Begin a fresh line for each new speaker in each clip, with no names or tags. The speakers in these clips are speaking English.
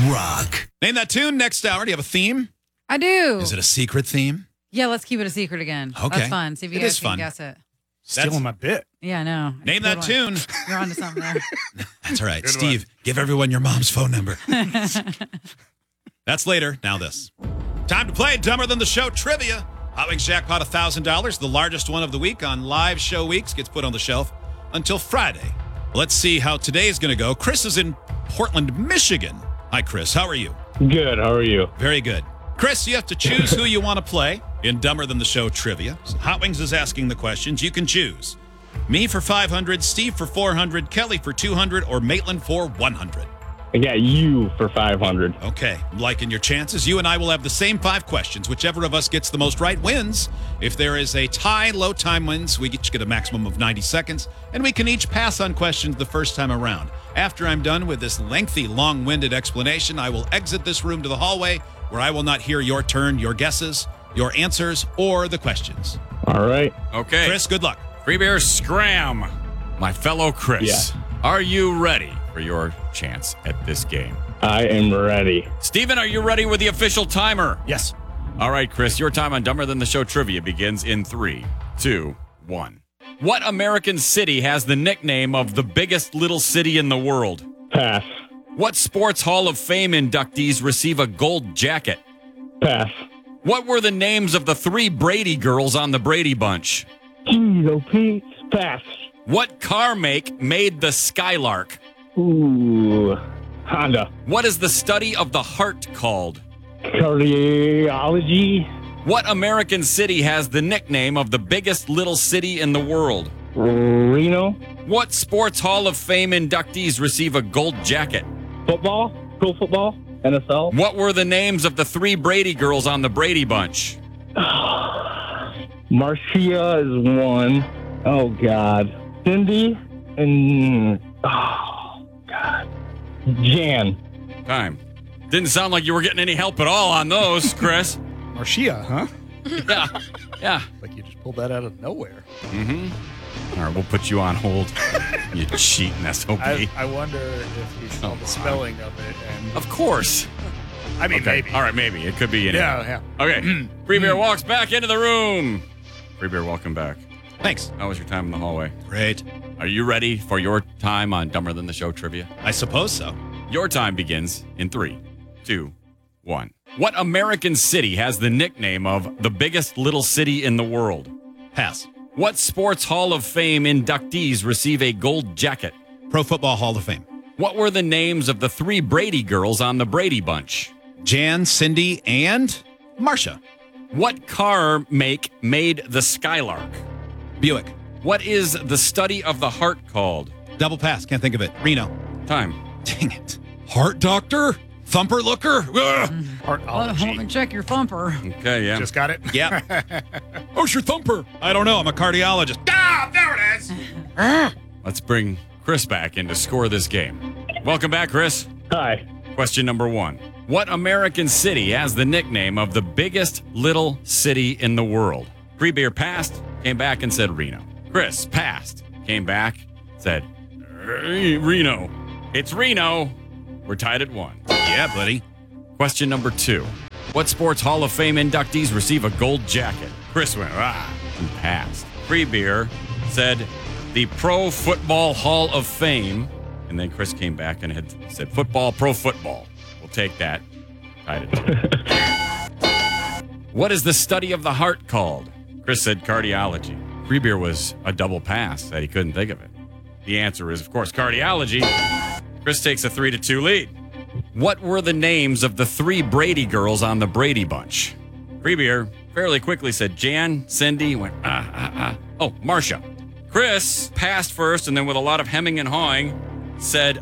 rock.
Name that tune next hour. Do you have a theme?
I do.
Is it a secret theme?
Yeah, let's keep it a secret again.
Okay.
That's fun. See if you
It
guys
is
can
fun.
guess it.
Stealing my bit.
Yeah, I know.
Name that tune.
You're onto something there.
That's all right.
Good
Steve, give everyone your mom's phone number. That's later. Now this. Time to play Dumber Than the Show trivia. Hot Wings jackpot $1,000. The largest one of the week on live show weeks gets put on the shelf until Friday. Let's see how today is going to go. Chris is in Portland, Michigan. Hi, Chris. How are you?
Good. How are you?
Very good. Chris, you have to choose who you want to play in Dumber Than the Show trivia. So Hot Wings is asking the questions. You can choose me for 500, Steve for 400, Kelly for 200, or Maitland for 100.
I got you for 500.
Okay, I'm liking your chances. You and I will have the same 5 questions. Whichever of us gets the most right wins. If there is a tie, low time wins. We each get a maximum of 90 seconds, and we can each pass on questions the first time around. After I'm done with this lengthy, long-winded explanation, I will exit this room to the hallway where I will not hear your turn, your guesses, your answers, or the questions.
All right.
Okay.
Chris, good luck.
Free Beer Scram, my fellow Chris.
Yeah.
Are you ready for your chance at this game?
I am ready.
Steven, are you ready with the official timer?
Yes.
All right, Chris, your time on Dumber Than the Show trivia begins in 3, 2, 1. What American city has the nickname of the biggest little city in the world?
Pass.
What Sports Hall of Fame inductees receive a gold jacket?
Pass.
What were the names of the 3 Brady girls on the Brady Bunch?
Jeez, oh, Pete. Pass.
What car make made the Skylark?
Ooh. Honda.
What is the study of the heart called?
Cardiology.
What American city has the nickname of the biggest little city in the world?
Reno.
What Sports Hall of Fame inductees receive a gold jacket?
Football. Pro football. NFL.
What were the names of the 3 Brady girls on the Brady Bunch?
Marcia is one. Oh, God. Cindy and... Oh, God. Jan.
Time. Didn't sound like you were getting any help at all on those, Chris.
Marcia, huh?
Yeah.
Like you just pulled that out of nowhere.
All right, we'll put you on hold. You cheating SOB.
I wonder if he saw the spelling of it. And
Of course.
I mean,
Okay.
maybe.
All right, maybe. It could be anything.
Yeah.
Okay. Free Beer walks back into the room. Free Beer, welcome back.
Thanks.
How was your time in the hallway?
Great.
Are you ready for your time on Dumber Than the Show trivia?
I suppose so.
Your time begins in 3, 2, 1. What American city has the nickname of the biggest little city in the world?
Pass.
What Sports Hall of Fame inductees receive a gold jacket?
Pro Football Hall of Fame.
What were the names of the 3 Brady girls on the Brady Bunch?
Jan, Cindy, and Marcia.
What car make made the Skylark?
Buick.
What is the study of the heart called?
Double pass. Can't think of it. Reno.
Time.
Dang it. Heart doctor? Thumper looker? Ugh.
Let me check your thumper.
Okay, yeah.
Just got it?
Yeah. Who's your thumper? I don't know. I'm a cardiologist. Ah, there it is.
Let's bring Chris back in to score this game. Welcome back, Chris.
Hi.
Question number 1. What American city has the nickname of the biggest little city in the world? Free Beer passed, came back and said Reno. Chris passed, came back, said Reno. It's Reno. We're tied at 1.
Yeah, buddy.
Question number 2. What Sports Hall of Fame inductees receive a gold jacket? Chris went, and passed. Free Beer said the Pro Football Hall of Fame. And then Chris came back and had said football, pro football. We'll take that. Tied at 2. What is the study of the heart called? Chris said cardiology. Free Beer was a double pass that he couldn't think of it. The answer is, of course, cardiology. Chris takes a 3-2 lead. What were the names of the 3 Brady girls on the Brady Bunch? Free Beer fairly quickly said Jan, Cindy, went, Oh, Marcia. Chris passed first, and then with a lot of hemming and hawing, said,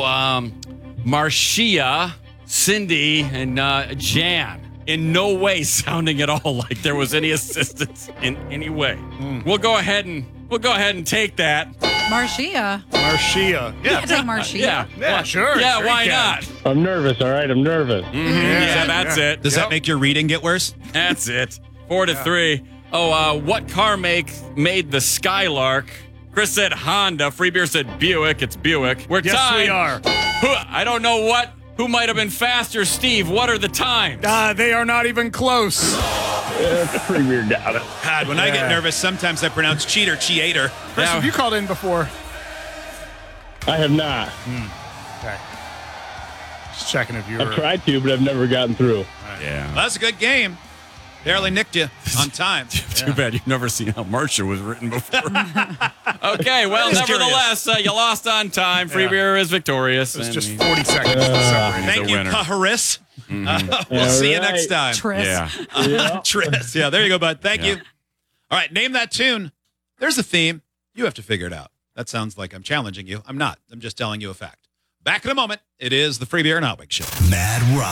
Marcia, Cindy, and Jan. In no way sounding at all like there was any assistance in any way. We'll go ahead and take that.
Marcia.
Marcia.
Yeah, take Marcia.
Yeah, sure.
Yeah,
sure
why
you can.
not?
I'm nervous, all right? I'm nervous.
Yeah, that's it.
Does that make your reading get worse?
That's it. 4-3. What car make made the Skylark? Chris said Honda. Free Beer said Buick. It's Buick. We're
Yes,
tied.
we are.
I don't know what Who might have been faster? Steve, what are the times?
They are not even close.
It's pretty weird got it.
God, when I get
Yeah.
nervous, sometimes I pronounce cheater, cheater.
Chris,
Now-
have you called in before?
I have not.
Okay. Just checking if you
I've
were.
tried to, but I've never gotten through.
Yeah.
Well, that's a good game. Barely nicked you on time.
Too bad you've never seen how Marcia was written before. Okay, well,
Just
nevertheless, you lost on time. Free
Yeah.
beer is victorious.
It was
and
just
he-
40 seconds to separate.
Thank
a
you,
winner.
Haris. We'll see you
All right.
next time.
Tris.
Yeah.
Tris. Yeah, there you go, bud. Thank
Yeah.
you. All right, name that tune. There's a theme. You have to figure it out. That sounds like I'm challenging you. I'm not. I'm just telling you a fact. Back in a moment. It is the Free Beer and Hot Wings Show.
Mad Rock.